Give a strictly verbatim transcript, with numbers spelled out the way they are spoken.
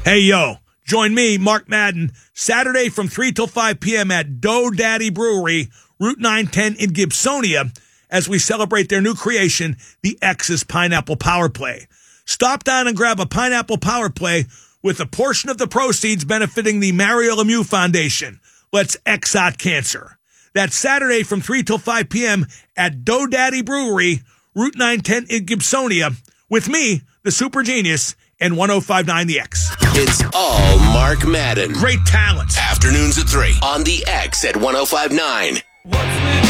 Hey, yo, join me, Mark Madden, Saturday from three till five p.m. at Dough Daddy Brewery, Route nine ten in Gibsonia, as we celebrate their new creation, the X's Pineapple Power Play. Stop down and grab a Pineapple Power Play with a portion of the proceeds benefiting the Mario Lemieux Foundation. Let's X out cancer. That's Saturday from three till five p.m. at Dough Daddy Brewery, Route nine ten in Gibsonia, with me, the Super Genius, and one oh five point nine The X. It's all Mark Madden. Great talent. Afternoons at three on the X at one oh five point nine.